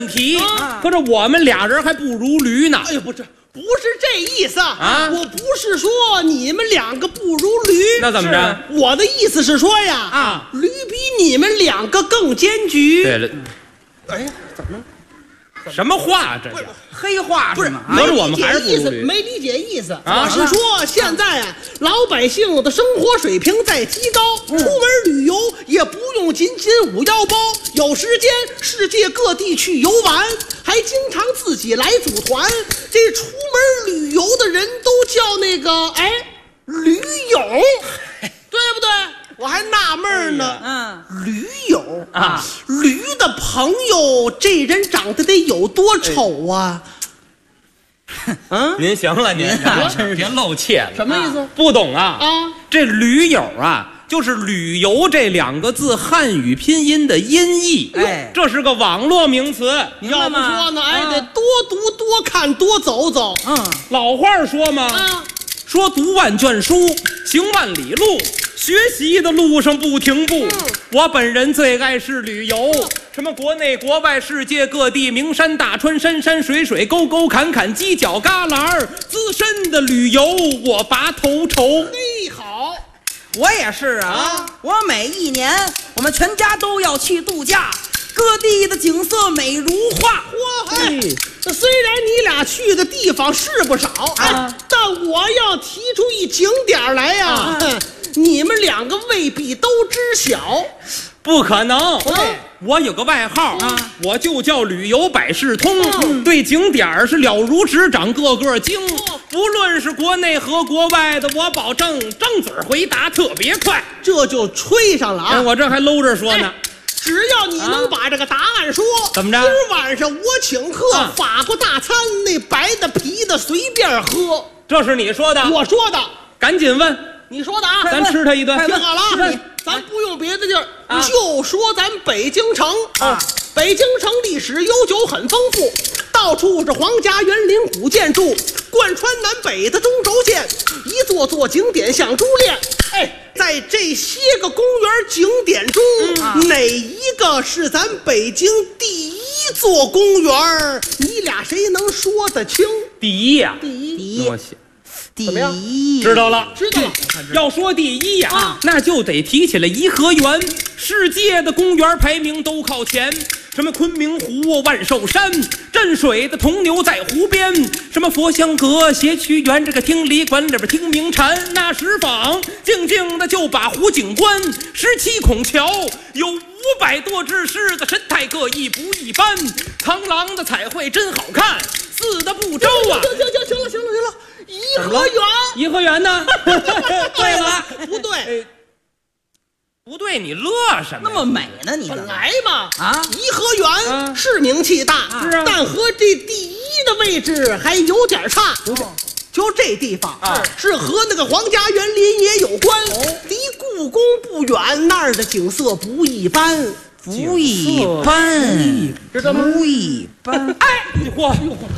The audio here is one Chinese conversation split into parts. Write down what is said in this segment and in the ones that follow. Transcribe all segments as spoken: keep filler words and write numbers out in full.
题，啊、可是我们俩人还不如驴呢。 哎呦，不是，不是这意思啊！ 我不是说你们两个不如驴， 那怎么着？ 我的意思是说呀，啊，驴比你们两个更艰巨。 对了， 哎呀，怎么了？ 什么话这是？ 黑话不是？ 可是我们还是不意思， 如驴。 没理解意思。 啊、 我是说，现在啊，老百姓的生活水平在提高，嗯、出门旅游也不用紧紧捂腰包，有时间世界各地去游玩，还经常自己来组团。这出门旅游的人都叫那个哎驴友，对不对？我还纳闷呢，嗯，驴友啊，驴的朋友，这人长得得有多丑啊！ 嗯，您行了，您真别露怯了。 什么意思？ 不懂啊？ 啊， 这驴友啊，就是旅游这两个字汉语拼音的音译。哎，这是个网络名词。 要不说呢，哎，得多读、多看、多走走。 嗯，老话说嘛， 啊， 说读万卷书，行万里路。学习的路上不停步，嗯、我本人最爱是旅游，嗯、什么国内国外世界各地名山大川山山水水沟沟坎坎犄角旮旯，资深的旅游我拔头筹。 嘿，好， 我也是啊，啊我每一年我们全家都要去度假，各地的景色美如画。 嚯，哎，这虽然你俩去的地方是不少，啊、哎，但我要提出一景点来呀、啊。啊你们两个未必都知晓， 不可能。对，我有个外号啊，我就叫旅游百事通，嗯、对景点是了如指掌，个个精。不论是国内和国外的，我保证张嘴回答特别快。 这就吹上了啊！ 哎、我这还搂着说呢。 哎只要你能把这个答案说， 啊、怎么着？ 今儿晚上我请客，啊、法国大餐那白的啤的随便喝。 这是你说的？ 我说的。 赶紧问。 你说的啊， 咱吃它一顿。 听好了，你咱不用别的地儿，啊、就说咱北京城啊。北京城历史悠久很丰富，到处是皇家园林古建筑，贯穿南北的中轴线，一座座景点像珠链。哎，在这些个公园景点中，嗯啊、哪一个是咱北京第一座公园？你俩谁能说得清？ 第一呀、啊， 第一， 第一。 怎么样？ 知道了， 知道了。 要说第一呀、啊，啊、那就得提起来颐和园，世界的公园排名都靠前。什么昆明湖、万寿山，镇水的铜牛在湖边；什么佛香阁、谐趣园，这个听礼馆里边听鸣蝉。那石坊静静的就把湖景观，十七孔桥有五百多只狮子，神态各异不一般。螳螂的彩绘真好看，四的不周啊！ 行行行行了行了行了。颐和园， 颐和园呢？ 对了，不对， 不对，你乐什么？ 那么美呢？你本来嘛， 啊， 颐和园、啊、是名气大， 是啊， 但和这第一的位置还有点差。有点，就这地方啊，是和那个皇家园林也有关，哦、离故宫不远，那儿的景色不一般， 不一般， 知道吗？ 不一般。 哎， 嚯！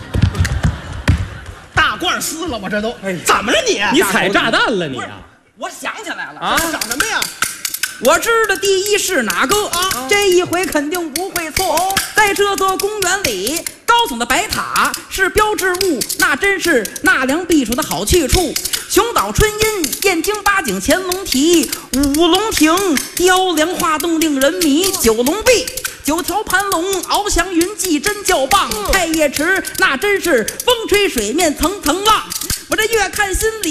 大褂撕了，我这都，哎，怎么了你？ 你踩炸弹了你啊！ 我想起来了啊，想什么呀？ 我知道第一是哪个啊？这一回肯定不会错。哦、在这座公园里，高耸的白塔是标志物，那真是纳凉避暑的好去处。熊岛春阴、燕京八景、乾隆题、五龙亭、雕梁画栋令人迷，九龙壁。九条盘龙，翱翔云际真叫棒。太液池那真是风吹水面层层浪，我这越看心里。